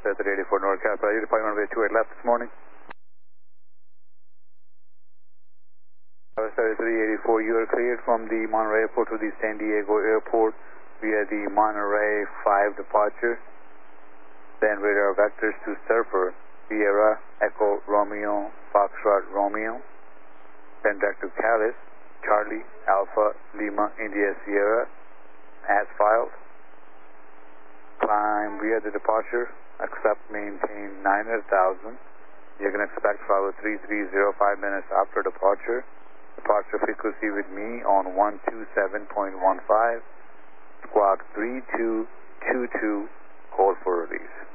Delta 384 NorCal, you deploying runway 28 left this morning. Delta 384, you are cleared from the Monterey Airport to the San Diego Airport via the Monterey 5 departure. Then radar vectors to Surfer, Sierra, Echo, Romeo, Foxtrot, Romeo. Then back to Calais, Charlie, Alpha, Lima, India, Sierra, as filed. Climb via the departure, accept, maintain 900,000. You can expect follow 3305 minutes after departure. Departure frequency with me on 127.15, squawk 3222, call for release.